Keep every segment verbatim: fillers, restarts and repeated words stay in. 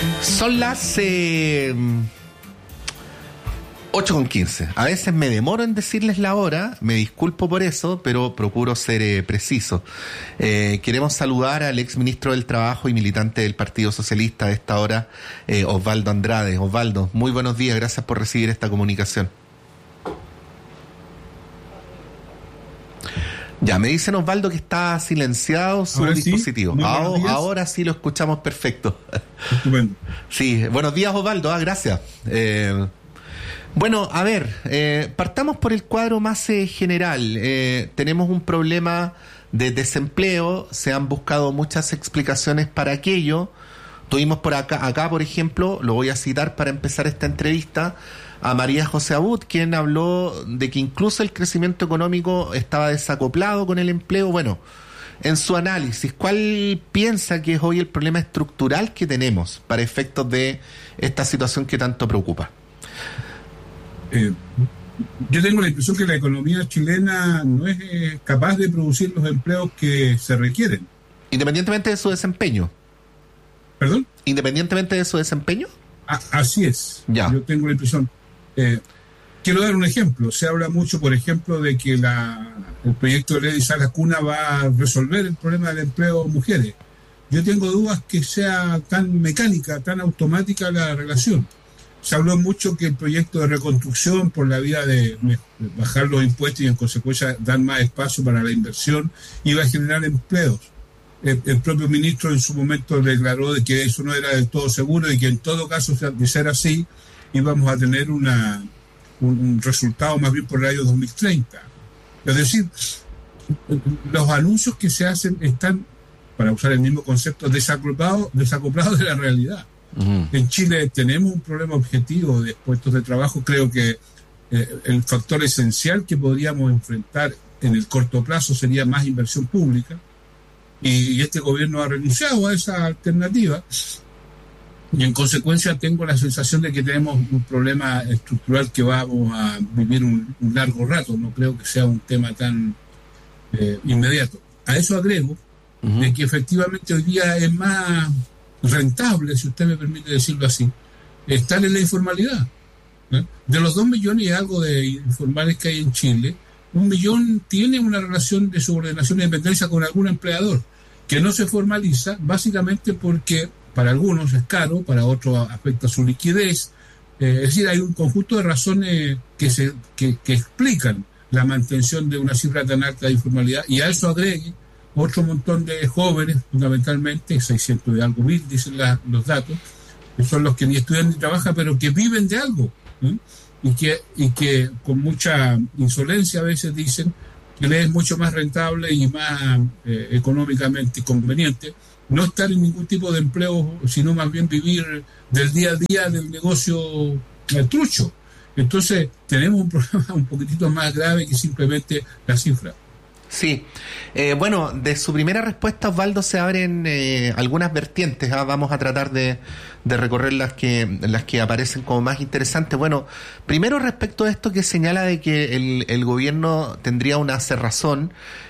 Son las eh, ocho con quince. A veces me demoro en decirles la hora, me disculpo por eso, pero procuro ser eh, preciso. Eh, queremos saludar al ex ministro del Trabajo y militante del Partido Socialista a esta hora, eh, Osvaldo Andrade. Osvaldo, muy buenos días, gracias por recibir esta comunicación. Ya, me dicen, Osvaldo, que está silenciado su ahora dispositivo. Sí, ahora, ahora sí lo escuchamos perfecto. Estupendo. Sí, buenos días, Osvaldo. Ah, gracias. Eh, bueno, a ver, eh, partamos por el cuadro más eh, general. Eh, tenemos un problema de desempleo, se han buscado muchas explicaciones para aquello. Tuvimos por acá, acá, por ejemplo, lo voy a citar para empezar esta entrevista, a María José Abud, quien habló de que incluso el crecimiento económico estaba desacoplado con el empleo. Bueno, en su análisis, ¿cuál piensa que es hoy el problema estructural que tenemos para efectos de esta situación que tanto preocupa? Eh, yo tengo la impresión que la economía chilena no es eh, capaz de producir los empleos que se requieren. Independientemente de su desempeño. ¿Perdón? Independientemente de su desempeño. A- así es. Ya. Yo tengo la impresión. Eh, quiero dar un ejemplo. Se habla mucho, por ejemplo, de que la, el proyecto de ley de Isaac Cuna va a resolver el problema del empleo de mujeres. Yo tengo dudas que sea tan mecánica, tan automática la relación. Se habló mucho que el proyecto de reconstrucción por la vía de bajar los impuestos y en consecuencia dar más espacio para la inversión iba a generar empleos. El, el propio ministro en su momento declaró de que eso no era del todo seguro y que en todo caso, de ser así, íbamos a tener una, un, un resultado más bien por el año dos mil treinta. Es decir, los anuncios que se hacen están, para usar el mismo concepto, desacoplados, desacoplados de la realidad. Uh-huh. En Chile tenemos un problema objetivo de puestos de trabajo. Creo que eh, el factor esencial que podríamos enfrentar en el corto plazo sería más inversión pública. Y este gobierno ha renunciado a esa alternativa y en consecuencia tengo la sensación de que tenemos un problema estructural que vamos a vivir un, un largo rato. No creo que sea un tema tan eh, inmediato. A eso agrego uh-huh. de que efectivamente hoy día es más rentable, si usted me permite decirlo así, estar en la informalidad. ¿eh? De los dos millones y algo de informales que hay en Chile, un millón tiene una relación de subordinación y dependencia con algún empleador que no se formaliza, básicamente porque para algunos es caro, para otros afecta su liquidez. Eh, es decir, hay un conjunto de razones que, se, que, que explican la mantención de una cifra tan alta de informalidad, y a eso agregue otro montón de jóvenes, fundamentalmente, seiscientos y algo mil, dicen la, los datos, que son los que ni estudian ni trabajan, pero que viven de algo, ¿eh? y, que, y que con mucha insolencia a veces dicen que les es mucho más rentable y más eh, económicamente conveniente no estar en ningún tipo de empleo, sino más bien vivir del día a día del negocio del trucho. Entonces tenemos un problema un poquitito más grave que simplemente la cifra. Sí, eh, bueno, de su primera respuesta, Osvaldo, se abren eh, algunas vertientes. ¿ah? Vamos a tratar de, de recorrer las que las que aparecen como más interesantes. Bueno, primero respecto a esto que señala de que el, el gobierno tendría una cerrazón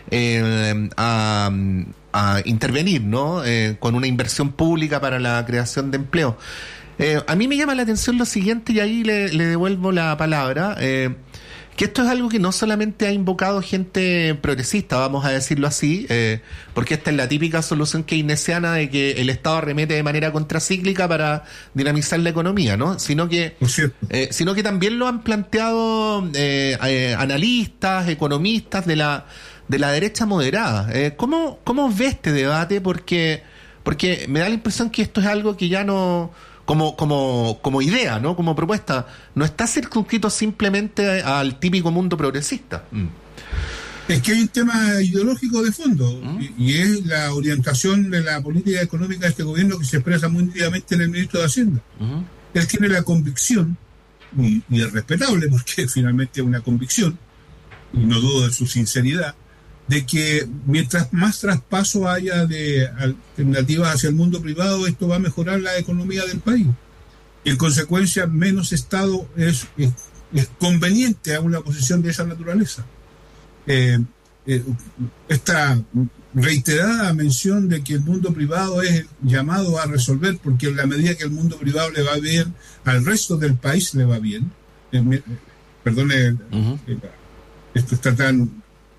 eh, a, a intervenir, ¿no? Eh, con una inversión pública para la creación de empleo. Eh, a mí me llama la atención lo siguiente, y ahí le, le devuelvo la palabra. Eh, que esto es algo que no solamente ha invocado gente progresista, vamos a decirlo así, eh, porque esta es la típica solución keynesiana de que el Estado arremete de manera contracíclica para dinamizar la economía, ¿no? Sino que, eh, sino que también lo han planteado eh, eh, analistas, economistas de la de la derecha moderada. Eh, ¿cómo, ¿Cómo ve este debate? Porque, porque me da la impresión que esto es algo que ya no... Como, como, como idea, ¿no? Como propuesta, no está circunscrito simplemente al típico mundo progresista. Mm. Es que hay un tema ideológico de fondo, ¿Mm? y, y es la orientación de la política económica de este gobierno que se expresa muy nítidamente en el ministro de Hacienda. ¿Mm? Él tiene la convicción, y, y es respetable porque finalmente es una convicción, y no dudo de su sinceridad, de que mientras más traspaso haya de alternativas hacia el mundo privado, esto va a mejorar la economía del país. Y en consecuencia, menos Estado es, es, es conveniente a una posición de esa naturaleza. Eh, eh, esta reiterada mención de que el mundo privado es llamado a resolver, porque en la medida que el mundo privado le va bien, al resto del país le va bien. Eh, perdone, uh-huh. eh, esto está tan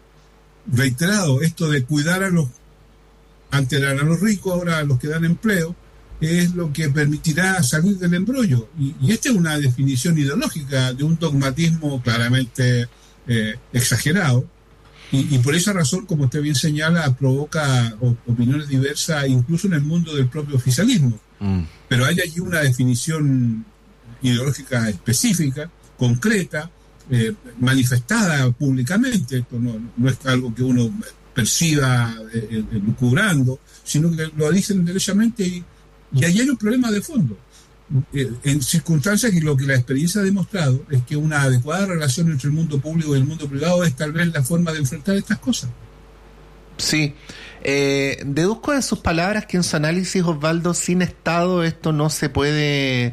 reiterado, esto de cuidar a los, antes eran a los ricos, ahora a los que dan empleo, es lo que permitirá salir del embrollo. Y, y esta es una definición ideológica de un dogmatismo claramente eh, exagerado. Y, y por esa razón, como usted bien señala, provoca opiniones diversas, incluso en el mundo del propio oficialismo. Mm. Pero hay allí una definición ideológica específica, concreta, eh, manifestada públicamente. Esto no, no es algo que uno perciba eh, eh, lucubrando, sino que lo dicen derechamente, y, y allí hay un problema de fondo. Eh, en circunstancias que lo que la experiencia ha demostrado es que una adecuada relación entre el mundo público y el mundo privado es tal vez la forma de enfrentar estas cosas. Sí, eh, deduzco de sus palabras que en su análisis, Osvaldo, sin Estado esto no se puede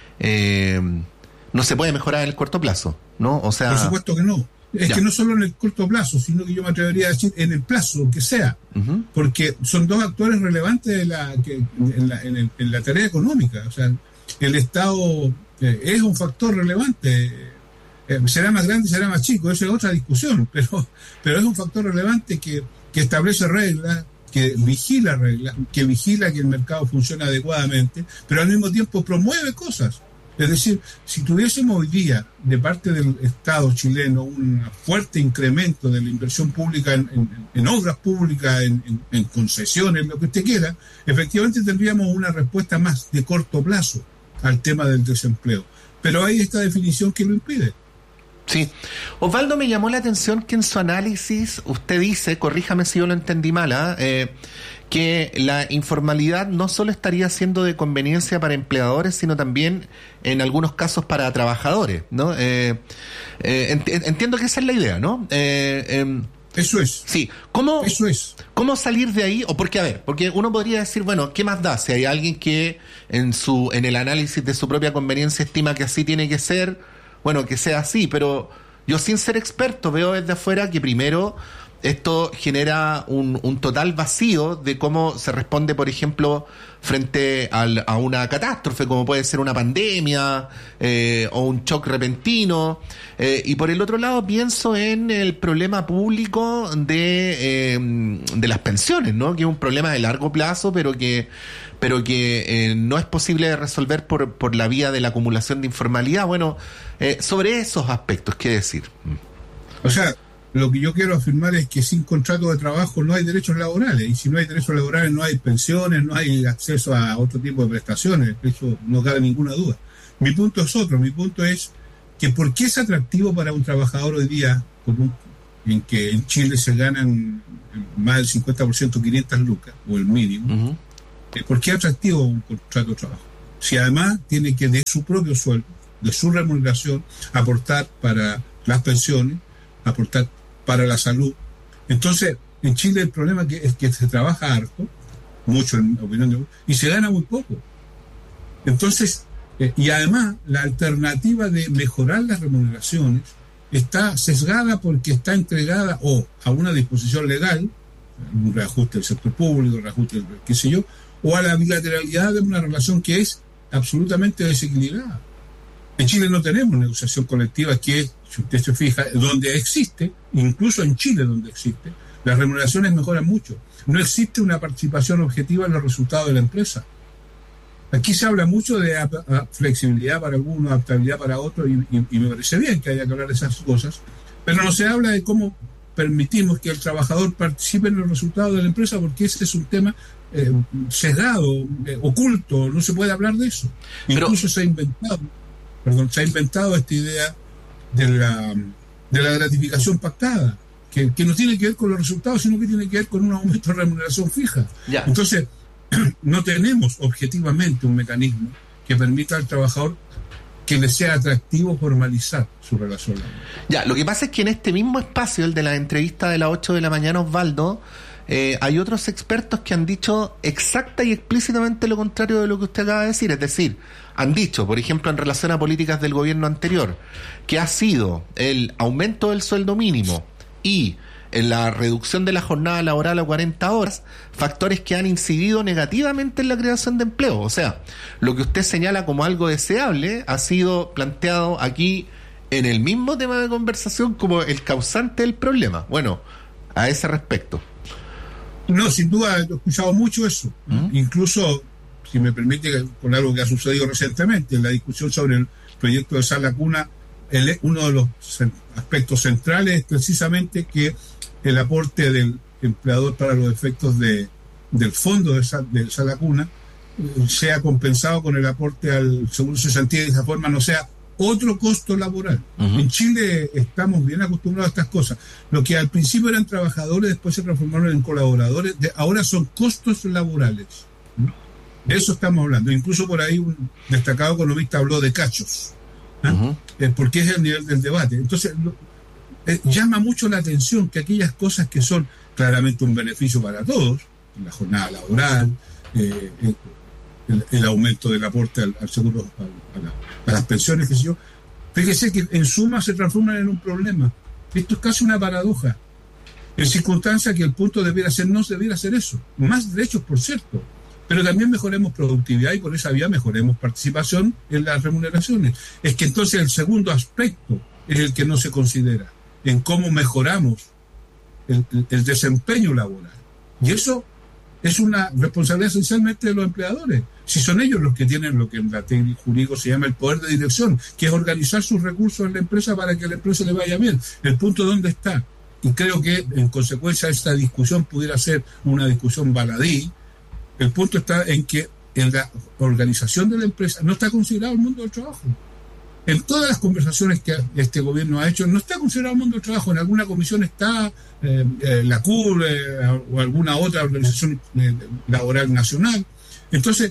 eh, no se puede mejorar en el corto plazo, ¿no? O sea, por supuesto que no. Es ya. que no solo en el corto plazo, sino que yo me atrevería a decir en el plazo que sea, uh-huh. porque son dos actores relevantes de la, que, en, la, en, el, en la tarea económica. O sea, el Estado eh, es un factor relevante, eh, será más grande, será más chico, eso es otra discusión, pero, pero es un factor relevante que, que establece reglas, que vigila reglas, que vigila que el mercado funcione adecuadamente, pero al mismo tiempo promueve cosas. Es decir, si tuviésemos hoy día de parte del Estado chileno un fuerte incremento de la inversión pública en, en, en obras públicas, en, en, en concesiones, lo que usted quiera, efectivamente tendríamos una respuesta más de corto plazo al tema del desempleo. Pero hay esta definición que lo impide. Sí. Osvaldo, me llamó la atención que en su análisis usted dice, corríjame si yo lo entendí mal, ¿eh? Eh, que la informalidad no solo estaría siendo de conveniencia para empleadores, sino también en algunos casos para trabajadores, ¿no? Eh, eh, ent- entiendo que esa es la idea, ¿no? Eh, eh, Eso es. Sí. ¿Cómo, Eso es. ¿Cómo salir de ahí? O porque, a ver, porque uno podría decir, bueno, ¿qué más da? Si hay alguien que en su en el análisis de su propia conveniencia estima que así tiene que ser, bueno, que sea así, pero yo sin ser experto veo desde afuera que primero esto genera un, un total vacío de cómo se responde, por ejemplo, frente al, a una catástrofe, como puede ser una pandemia eh, o un shock repentino. Eh, y por el otro lado pienso en el problema público de, eh, de las pensiones, ¿no? Que es un problema de largo plazo, pero que pero que eh, no es posible de resolver por, por la vía de la acumulación de informalidad. Bueno, eh, sobre esos aspectos, ¿qué decir? O sea, lo que yo quiero afirmar es que sin contrato de trabajo no hay derechos laborales, y si no hay derechos laborales no hay pensiones, no hay acceso a otro tipo de prestaciones, eso no cabe ninguna duda. Mi punto es otro, mi punto es que ¿por qué es atractivo para un trabajador hoy día, con un, en que en Chile se ganan más del cincuenta por ciento, quinientas lucas, o el mínimo, uh-huh. ¿por qué es atractivo un contrato de trabajo? Si además tiene que de su propio sueldo, de su remuneración, aportar para las pensiones, aportar para la salud. Entonces, en Chile el problema que es que se trabaja harto, mucho en mi opinión de, y se gana muy poco. Entonces, eh, y además la alternativa de mejorar las remuneraciones está sesgada porque está entregada o a una disposición legal, un reajuste del sector público, un reajuste del qué sé yo, o a la bilateralidad de una relación que es absolutamente desequilibrada. En Chile no tenemos negociación colectiva, que es, si usted se fija, donde existe, incluso en Chile donde existe, las remuneraciones mejoran mucho. No existe una participación objetiva en los resultados de la empresa. Aquí se habla mucho de a, a flexibilidad para algunos, adaptabilidad para otros, y, y, y me parece bien que haya que hablar de esas cosas, pero no se habla de cómo permitimos que el trabajador participe en los resultados de la empresa, porque ese es un tema eh, sesgado, eh, oculto, no se puede hablar de eso. Pero... Incluso se ha inventado Perdón, se ha inventado esta idea de la, de la gratificación pactada, que, que no tiene que ver con los resultados, sino que tiene que ver con un aumento de remuneración fija. Ya. Entonces, no tenemos objetivamente un mecanismo que permita al trabajador que le sea atractivo formalizar su relación laboral. Ya, lo que pasa es que en este mismo espacio, el de la entrevista de las ocho de la mañana, Osvaldo, eh, hay otros expertos que han dicho exacta y explícitamente lo contrario de lo que usted acaba de decir. Es decir, han dicho, por ejemplo, en relación a políticas del gobierno anterior, que ha sido el aumento del sueldo mínimo y en la reducción de la jornada laboral a cuarenta horas, factores que han incidido negativamente en la creación de empleo. O sea, lo que usted señala como algo deseable ha sido planteado aquí en el mismo tema de conversación como el causante del problema. Bueno, a ese respecto. No, sin duda, he escuchado mucho eso. ¿Mm? Incluso, si me permite, con algo que ha sucedido recientemente, en la discusión sobre el proyecto de Sala Cuna, el, uno de los aspectos centrales es precisamente que el aporte del empleador para los efectos de, del fondo de, de Sala Cuna eh, sea compensado con el aporte al seguro cesantía y de esa forma no sea otro costo laboral. Uh-huh. En Chile estamos bien acostumbrados a estas cosas. Lo que al principio eran trabajadores, después se transformaron en colaboradores, de, ahora son costos laborales. De eso estamos hablando. Incluso por ahí un destacado economista habló de cachos, ¿eh? Uh-huh. eh, porque es el nivel del debate. Entonces, lo, eh, llama mucho la atención que aquellas cosas que son claramente un beneficio para todos, la jornada laboral, eh, eh, El, el aumento del aporte al, al seguro, a, a, la, a las pensiones, que sé yo, fíjese que en suma se transforman en un problema. Esto es casi una paradoja. En circunstancias que el punto debiera ser, no debiera ser eso. Más derechos, por cierto. Pero también mejoremos productividad y por esa vía mejoremos participación en las remuneraciones. Es que entonces el segundo aspecto es el que no se considera, en cómo mejoramos el, el, el desempeño laboral. Y eso es una responsabilidad esencialmente de los empleadores. Si son ellos los que tienen lo que en la técnica jurídica se llama el poder de dirección, que es organizar sus recursos en la empresa para que a la empresa le vaya bien. El punto dónde está. Y creo que en consecuencia esta discusión pudiera ser una discusión baladí. El punto está en que en la organización de la empresa no está considerado el mundo del trabajo. En todas las conversaciones que este gobierno ha hecho, no está considerado el mundo del trabajo. En alguna comisión está eh, eh, la C U R eh, o alguna otra organización eh, laboral nacional. Entonces,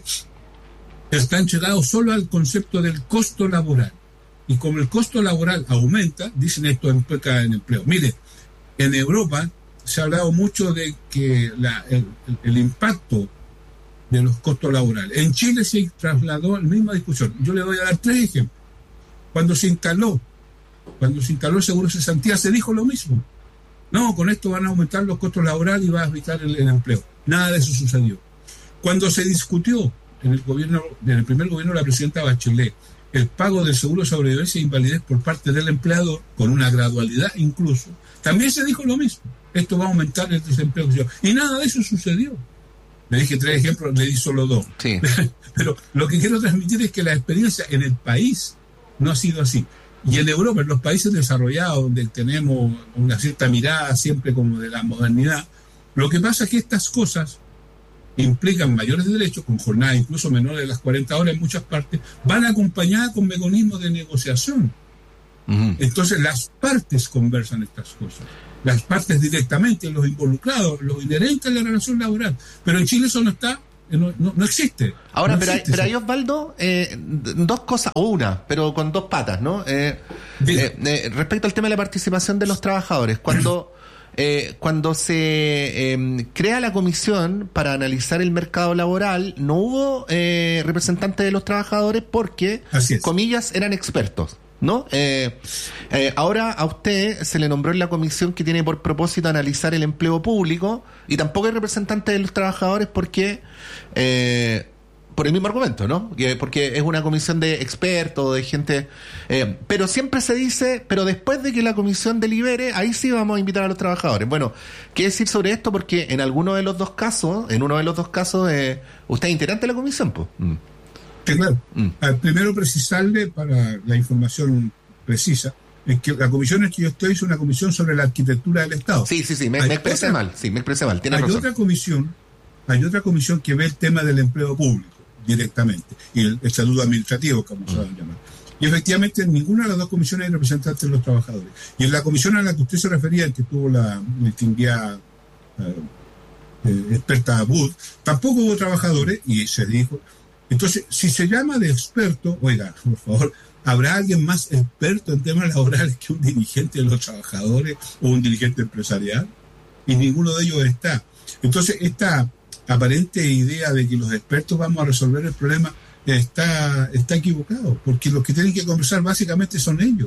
están llegados solo al concepto del costo laboral. Y como el costo laboral aumenta, dicen esto implica en empleo. Mire, en Europa se ha hablado mucho de que la, el, el impacto de los costos laborales. En Chile se trasladó la misma discusión. Yo le voy a dar tres ejemplos. Cuando se instaló, cuando se instaló el seguro de cesantía, se dijo lo mismo. No, con esto van a aumentar los costos laborales y va a evitar el, el empleo. Nada de eso sucedió. Cuando se discutió en el gobierno, en el primer gobierno de la presidenta Bachelet, el pago del seguro de sobrevivencia e invalidez por parte del empleador, con una gradualidad incluso, también se dijo lo mismo. Esto va a aumentar el desempleo. Y nada de eso sucedió. Le dije tres ejemplos, le di solo dos. Sí. Pero lo que quiero transmitir es que la experiencia en el país no ha sido así. Y en Europa, en los países desarrollados, donde tenemos una cierta mirada siempre como de la modernidad, lo que pasa es que estas cosas implican mayores derechos, con jornadas incluso menores de las cuarenta horas en muchas partes, van acompañadas con mecanismos de negociación. Uh-huh. Entonces las partes conversan estas cosas. Las partes directamente, los involucrados, los inherentes a la relación laboral. Pero en Chile eso no está. No, no, no existe. Ahora, no pero, existe pero ahí, Osvaldo, eh, dos cosas, o una, pero con dos patas, ¿no? Eh, eh, eh, respecto al tema de la participación de los trabajadores, cuando, eh, cuando se eh, crea la comisión para analizar el mercado laboral, no hubo eh, representantes de los trabajadores porque, comillas, eran expertos, ¿no? Eh, eh, ahora a usted se le nombró en la comisión que tiene por propósito analizar el empleo público y tampoco hay representantes de los trabajadores porque eh, por el mismo argumento, ¿no? Que porque es una comisión de expertos, de gente, eh, pero siempre se dice, pero después de que la comisión delibere, ahí sí vamos a invitar a los trabajadores. Bueno, ¿qué decir sobre esto? Porque en alguno de los dos casos, en uno de los dos casos, eh, usted es integrante de la comisión, pues. Mm. Sí, claro. Mm. Al primero precisarle para la información precisa es que la comisión en que yo estoy es una comisión sobre la arquitectura del Estado. Sí, sí, sí, me, me expresé otra, mal, sí, me expresé mal, tiene hay razón. otra comisión, hay otra comisión que ve el tema del empleo público directamente y el estatuto administrativo, como mm. se va a llamar. Y efectivamente en ninguna de las dos comisiones hay representantes de los trabajadores. Y en la comisión a la que usted se refería, en que tuvo la distinguida eh, eh, experta Wood, tampoco hubo trabajadores y se dijo. Entonces, si se llama de experto, oiga, por favor, ¿habrá alguien más experto en temas laborales que un dirigente de los trabajadores o un dirigente empresarial? Y ninguno de ellos está. Entonces, esta aparente idea de que los expertos vamos a resolver el problema está, está equivocado, porque los que tienen que conversar básicamente son ellos.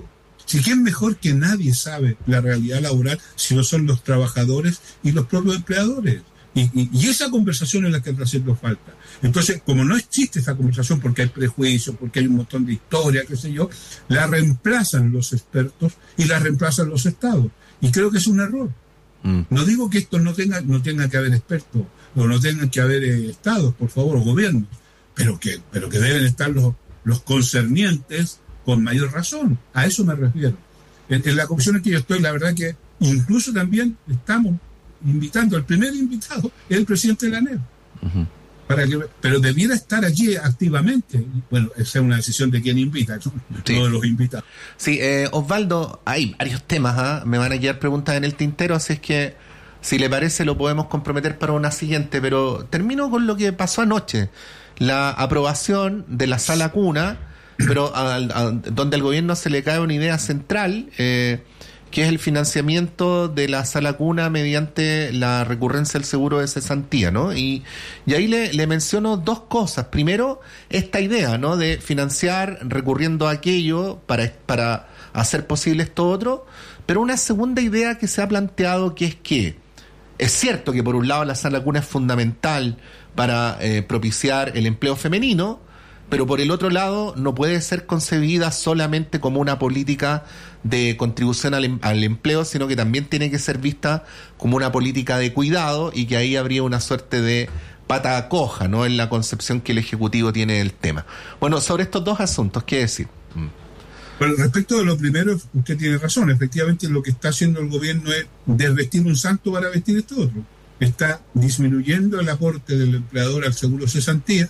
Si quién mejor que nadie sabe la realidad laboral si no son los trabajadores y los propios empleadores. Y, y, y esa conversación es la que está haciendo falta. Entonces, como no existe esa conversación porque hay prejuicios, porque hay un montón de historia, qué sé yo, la reemplazan los expertos y la reemplazan los estados. Y creo que es un error. Mm. No digo que esto no tenga, no tenga que haber expertos o no tengan que haber eh, estados, por favor, o gobiernos, pero que, pero que deben estar los, los concernientes con mayor razón. A eso me refiero. En, en la comisión en que yo estoy, la verdad que incluso también estamos invitando, el primer invitado es el presidente de la A N E P. Uh-huh. Para que, pero debiera estar allí activamente. Bueno, esa es una decisión de quien invita, ¿no? Sí. No de los invitados. Sí, eh, Osvaldo, hay varios temas, ¿eh? Me van a quedar preguntas en el tintero, así es que si le parece lo podemos comprometer para una siguiente, pero termino con lo que pasó anoche, la aprobación de la sala cuna, pero a, a, donde al gobierno se le cae una idea central, eh, que es el financiamiento de la sala cuna mediante la recurrencia del seguro de cesantía, ¿no? Y, y ahí le, le menciono dos cosas. Primero, esta idea, ¿no?, de financiar recurriendo a aquello para, para hacer posible esto otro, pero una segunda idea que se ha planteado, que es que es cierto que por un lado la sala cuna es fundamental para eh, propiciar el empleo femenino, pero por el otro lado no puede ser concebida solamente como una política de contribución al, al empleo, sino que también tiene que ser vista como una política de cuidado, y que ahí habría una suerte de pata coja, ¿no?, en la concepción que el Ejecutivo tiene del tema. Bueno, sobre estos dos asuntos, ¿qué decir? Bueno, respecto de lo primero, usted tiene razón. Efectivamente, lo que está haciendo el gobierno es desvestir un santo para vestir este otro. Está disminuyendo el aporte del empleador al seguro cesantía,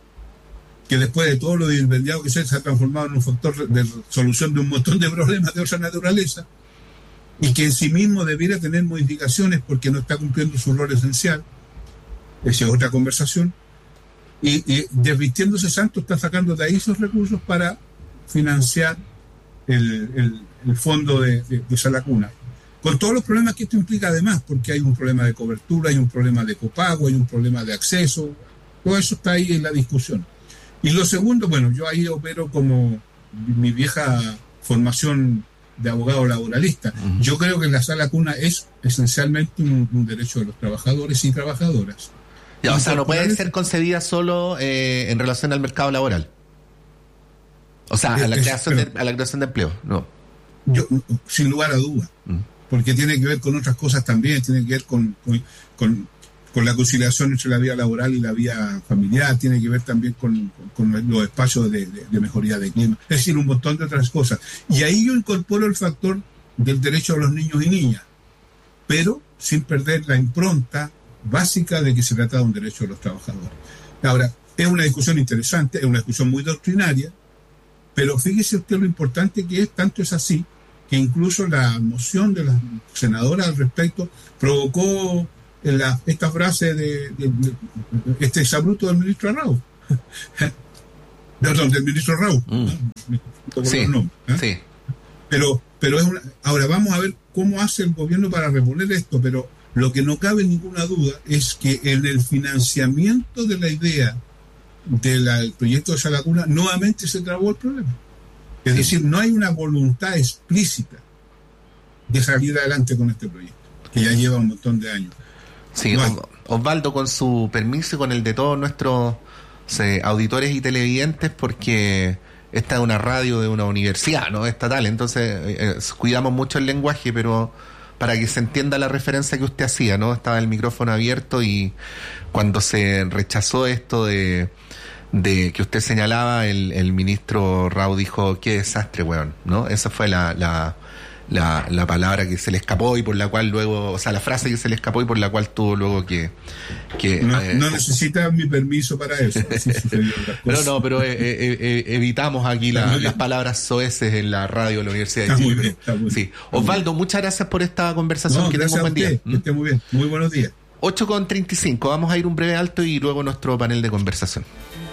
que después de todo lo desverdiado que se, se ha transformado en un factor de solución de un montón de problemas de otra naturaleza, y que en sí mismo debiera tener modificaciones porque no está cumpliendo su rol esencial. Esa es otra conversación. Y, y desvistiéndose santo está sacando de ahí esos recursos para financiar el, el, el fondo de, de, de sala cuna, con todos los problemas que esto implica además, porque hay un problema de cobertura, hay un problema de copago, hay un problema de acceso, todo eso está ahí en la discusión. Y lo segundo, bueno, yo ahí opero como mi vieja formación de abogado laboralista. Uh-huh. Yo creo que la sala cuna es esencialmente un, un derecho de los trabajadores y trabajadoras. Ya, o sea, no puede ser concebida solo eh, en relación al mercado laboral. O sea, a la, creación de, a la creación de empleo, no. Yo, sin lugar a duda, uh-huh. porque tiene que ver con otras cosas también, tiene que ver con, con, con con la conciliación entre la vida laboral y la vida familiar, tiene que ver también con, con, con los espacios de, de, de mejoría de clima, es decir, un montón de otras cosas. Y ahí yo incorporo el factor del derecho de los niños y niñas, pero sin perder la impronta básica de que se trata de un derecho de los trabajadores. Ahora, es una discusión interesante, es una discusión muy doctrinaria, pero fíjese usted lo importante que es, tanto es así, que incluso la moción de la senadora al respecto provocó La, esta frase de, de, de este exabrupto del ministro Arrau. Perdón, del ministro Arrau. Mm. ¿no? Sí, nombres, ¿eh? sí. Pero, pero es una, ahora vamos a ver cómo hace el gobierno para reponer esto, pero lo que no cabe ninguna duda es que en el financiamiento de la idea del proyecto de sala cuna nuevamente se trabó el problema. Es sí. decir, no hay una voluntad explícita de salir adelante con este proyecto, que ya lleva un montón de años. Sí, bueno. Osvaldo, con su permiso y con el de todos nuestros eh, auditores y televidentes, porque esta es una radio de una universidad, ¿no?, estatal, entonces eh, cuidamos mucho el lenguaje, pero para que se entienda la referencia que usted hacía, ¿no? Estaba el micrófono abierto y cuando se rechazó esto de, de que usted señalaba, el, el ministro Rau dijo, qué desastre, weón, ¿no? Esa fue la... la La, la palabra que se le escapó y por la cual luego, o sea, la frase que se le escapó y por la cual tuvo luego que... que no, eh, no necesita mi permiso para eso. Pero no, pero eh, eh, eh, evitamos aquí la, las palabras soeces en la radio de la Universidad de está Chile. Muy bien, está muy sí. bien. Osvaldo, muchas gracias por esta conversación. No, que tenga un buen día. Que esté muy bien. Muy buenos días. ocho con treinta y cinco, vamos a ir un breve alto y luego nuestro panel de conversación.